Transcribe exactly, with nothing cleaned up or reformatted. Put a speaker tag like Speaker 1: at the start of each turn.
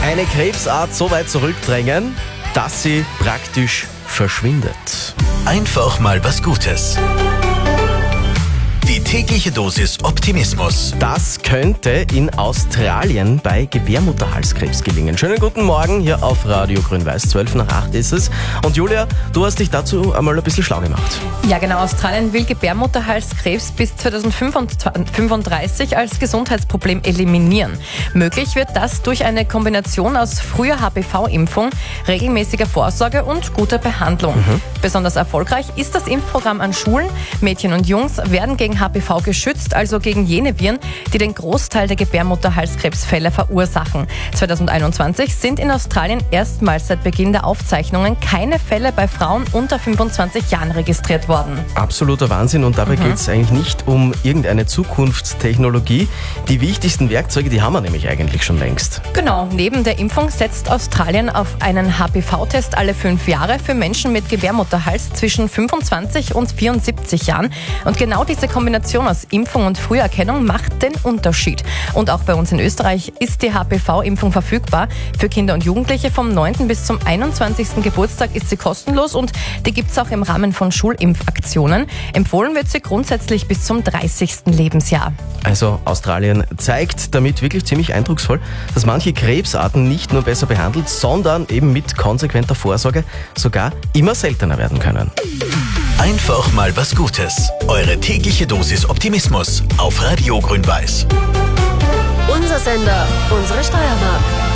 Speaker 1: Eine Krebsart so weit zurückdrängen, dass sie praktisch verschwindet.
Speaker 2: Einfach mal was Gutes. Die tägliche Dosis Optimismus.
Speaker 1: Das könnte in Australien bei Gebärmutterhalskrebs gelingen. Schönen guten Morgen hier auf Radio Grün-Weiß. zwölf nach acht ist es. Und Julia, du hast dich dazu einmal ein bisschen schlau gemacht.
Speaker 3: Ja genau, Australien will Gebärmutterhalskrebs bis zweitausendfünfunddreißig als Gesundheitsproblem eliminieren. Möglich wird das durch eine Kombination aus früher H P V-Impfung, regelmäßiger Vorsorge und guter Behandlung. Mhm. Besonders erfolgreich ist das Impfprogramm an Schulen. Mädchen und Jungs werden gegen H P V geschützt, also gegen jene Viren, die den Großteil der Gebärmutterhalskrebsfälle verursachen. zweitausendeinundzwanzig sind in Australien erstmals seit Beginn der Aufzeichnungen keine Fälle bei Frauen unter fünfundzwanzig Jahren registriert worden.
Speaker 1: Absoluter Wahnsinn, und dabei mhm. geht es eigentlich nicht um irgendeine Zukunftstechnologie. Die wichtigsten Werkzeuge, die haben wir nämlich eigentlich schon längst.
Speaker 3: Genau, neben der Impfung setzt Australien auf einen H P V-Test alle fünf Jahre für Menschen mit Gebärmutterhals zwischen fünfundzwanzig und vierundsiebzig Jahren. Und genau diese Kombination aus Impfung und Früherkennung macht den Unterschied. Und auch bei uns in Österreich ist die H P V-Impfung verfügbar. Für Kinder und Jugendliche vom neunten bis zum einundzwanzigsten Geburtstag ist sie kostenlos, und die gibt es auch im Rahmen von Schulimpfaktionen. Empfohlen wird sie grundsätzlich bis zum dreißigsten Lebensjahr.
Speaker 1: Also Australien zeigt damit wirklich ziemlich eindrucksvoll, dass manche Krebsarten nicht nur besser behandelt, sondern eben mit konsequenter Vorsorge sogar immer seltener werden können.
Speaker 2: Einfach mal was Gutes. Eure tägliche Dosis Optimismus auf Radio Grün-Weiß.
Speaker 4: Unser Sender, unsere Steiermark.